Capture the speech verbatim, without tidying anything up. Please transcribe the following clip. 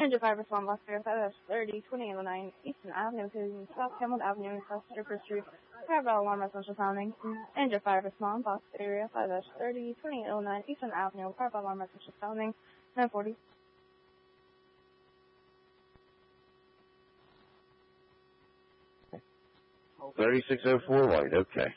Engine five respond Los Fierce at thirty twenty-eight oh nine Eastern Avenue to South Hamilton Avenue, South Stripper Street. Parabel alarm essential sounding. Engine five respond Box area five thirty twenty-eight oh nine Eastern Avenue. Parabel alarm essential sounding. nine forty. thirty-six oh four white, okay.